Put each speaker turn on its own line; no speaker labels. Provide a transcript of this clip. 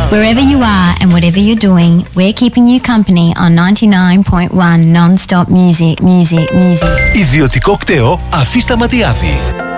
Wherever you are and whatever you're doing, we're keeping you company on 99.1 non-stop music.
Ιδιωτικό κτέο Αφή Σταματιάδη.